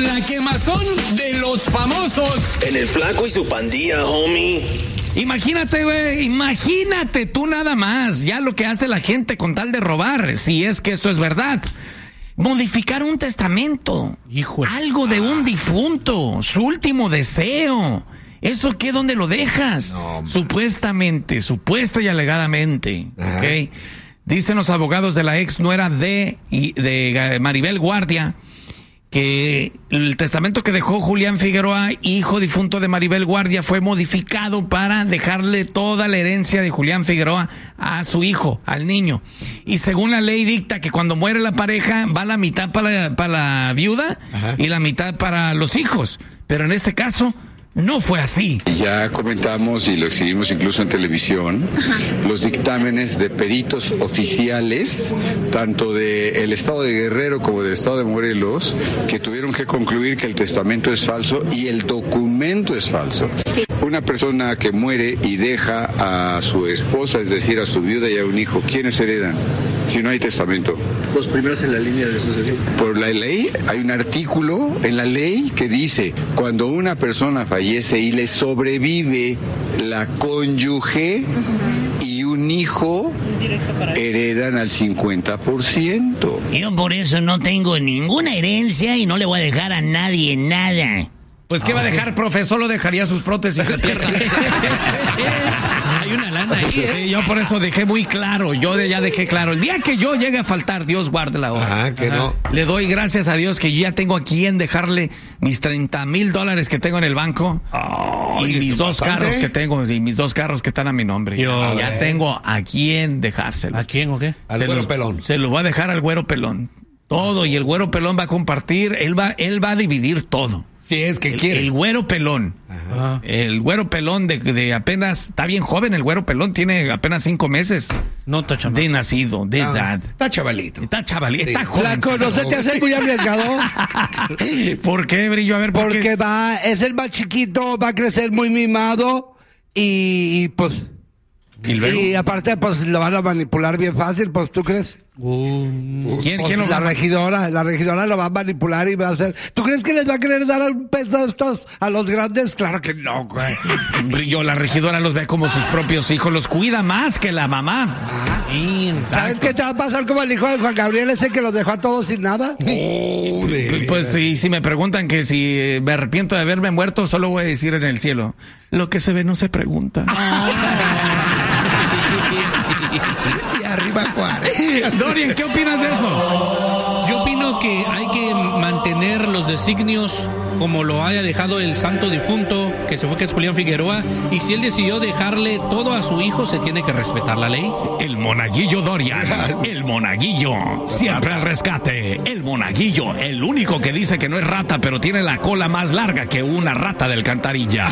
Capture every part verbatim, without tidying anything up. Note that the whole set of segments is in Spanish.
la quemazón de los famosos. En el Flaco y su pandilla, homie. Imagínate, güey, imagínate tú nada más, ya lo que hace la gente con tal de robar, si es que esto es verdad. Modificar un testamento, Hijo. algo de un difunto, su último deseo. ¿Eso qué? ¿Dónde lo dejas? No, Supuestamente, supuesta y alegadamente, Ajá. ¿ok? Dicen los abogados de la ex nuera de, de Maribel Guardia que el testamento que dejó Julián Figueroa, hijo difunto de Maribel Guardia, fue modificado para dejarle toda la herencia de Julián Figueroa a su hijo, al niño. Y según la ley dicta que cuando muere la pareja va la mitad para la, para la viuda Ajá. y la mitad para los hijos. Pero en este caso no fue así. Ya comentamos y lo exhibimos incluso en televisión, los dictámenes de peritos oficiales, tanto del estado de Guerrero como del estado de Morelos, que tuvieron que concluir que el testamento es falso y el documento es falso. Una persona que muere y deja a su esposa, es decir, a su viuda y a un hijo, ¿quiénes heredan si no hay testamento? Los primeros en la línea de sucesión. Por la ley, hay un artículo en la ley que dice, cuando una persona fallece y le sobrevive la cónyuge y un hijo, heredan al cincuenta por ciento. Yo por eso no tengo ninguna herencia y no le voy a dejar a nadie nada. Pues ¿qué va a dejar, profe? Solo dejaría sus prótesis de pierna. Hay una lana ahí, ¿eh? Sí, yo por eso dejé muy claro, yo de, ya dejé claro. El día que yo llegue a faltar, Dios guarde la hora. Ajá, que no. Le doy gracias a Dios que yo ya tengo a quien dejarle mis treinta mil dólares que tengo en el banco. Oh, y ¿y mis eso dos bastante? carros que tengo, y mis dos carros que están a mi nombre. Yo- ya A ver. tengo a quien dejárselo. ¿A quién o qué? Al Se güero los- pelón. Se lo va a dejar al güero pelón. Todo, y el güero pelón va a compartir, él va, él va a dividir todo. Si es que El, quiere. el güero pelón. Ajá. El güero pelón de, de apenas, está bien joven, el güero pelón tiene apenas cinco meses No está chamaco. de nacido, de No, edad. Está chavalito. Está chavalito, Sí. está joven. Flaco, ¿no se te hace muy arriesgado? ¿Por qué, Brillo? A ver, ¿por Porque qué? va, es el más chiquito, va a crecer muy mimado y, y, pues... ¿Y luego? Y aparte, pues lo van a manipular bien fácil, pues ¿tú crees? Uh, ¿Quién, Pues, quién lo la va a- regidora, la regidora lo va a manipular y va a hacer... ¿Tú crees que les va a querer dar un peso a estos, a los grandes? Claro que no, güey. Brillo, la regidora los ve como sus propios hijos, los cuida más que la mamá. ¿Sabes qué te va a pasar como el hijo de Juan Gabriel ese que los dejó a todos sin nada? Oh, de- Pues sí, si me preguntan que si eh, me arrepiento de haberme muerto, solo voy a decir en el cielo, lo que se ve no se pregunta. Y arriba Juárez. Dorian, ¿qué opinas de eso? Yo opino que hay que mantener los designios como lo haya dejado el santo difunto, que se fue, que es Julián Figueroa, y si él decidió dejarle todo a su hijo, se tiene que respetar la ley. El monaguillo Dorian, el monaguillo, siempre al rescate. El monaguillo, el único que dice que no es rata, pero tiene la cola más larga que una rata de alcantarilla.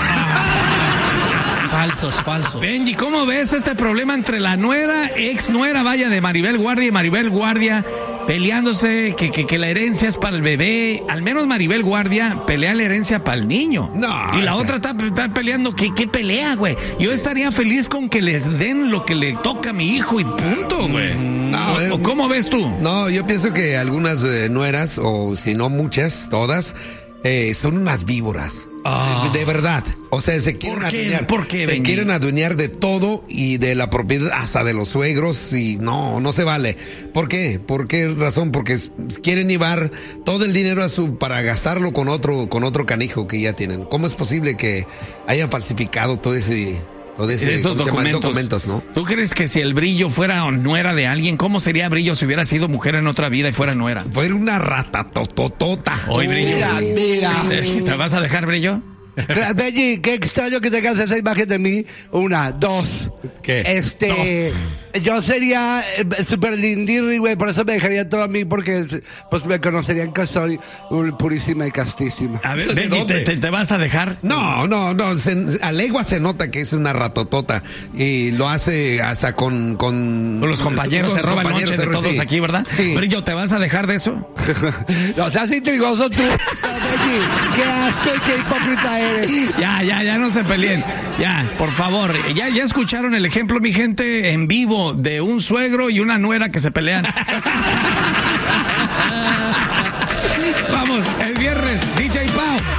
Falsos, falsos. Benji, ¿cómo ves este problema entre la nuera, ex nuera, vaya, de Maribel Guardia y Maribel Guardia peleándose que, que, que la herencia es para el bebé? Al menos Maribel Guardia pelea la herencia para el niño. No, y la esa- otra está, está peleando, ¿qué, qué pelea, güey? Yo estaría feliz con que les den lo que le toca a mi hijo y punto, güey. No, ¿O- eh, o ¿Cómo ves tú? No, yo pienso que algunas eh, nueras, o si no muchas, todas, eh, son unas víboras. Ah. De verdad. O sea, se quieren ¿Por qué? adueñar. ¿Por qué, se Benji? quieren adueñar de todo y de la propiedad, hasta de los suegros, y no, no se vale. ¿Por qué? ¿Por qué razón? Porque s- quieren llevar todo el dinero a su, para gastarlo con otro, con otro canijo que ya tienen. ¿Cómo es posible que hayan falsificado todo ese, todo ese, Esos ¿cómo se llama? documentos. documentos, ¿no? ¿Tú crees que si el Brillo fuera nuera de alguien, cómo sería Brillo si hubiera sido mujer en otra vida y fuera nuera? Fue una rata tototota. Hoy, Brillo. Mira, mira. ¿Te vas a dejar, Brillo? Cla- Benji, qué extraño que tengas esa imagen de mí. Una, dos. ¿Qué? Este, yo sería eh, súper lindirri, güey, por eso me dejaría todo a mí, porque pues me conocerían que soy uh, purísima y castísima. A ver, ¿De Benji, dónde? ¿te, te, te vas a dejar? No, no, no, se- a legua se nota que es una ratotota y lo hace hasta con... Con, Con los compañeros con se los roban compañeros noche de se ro- todos sí. aquí, ¿verdad? Sí. Brillo, ¿te vas a dejar de eso? No seas intrigoso tú. No, Benji, qué asco y qué hipócrita eres. Ya, ya, ya no se peleen. Ya, por favor. Ya, ya escucharon el ejemplo, mi gente, en vivo de un suegro y una nuera que se pelean. Vamos, el viernes.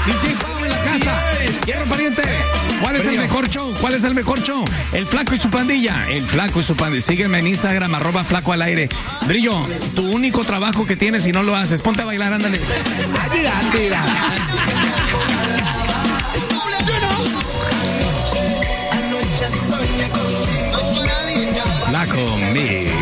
D J Pau en la casa. Hierro pariente. ¿Cuál es el mejor show? ¿Cuál es el mejor show? El Flaco y su pandilla. El Flaco y su pandilla. Sígueme en Instagram, arroba Flaco al aire. Brillo, tu único trabajo que tienes y no lo haces. Ponte a bailar, ándale. Mira, mira.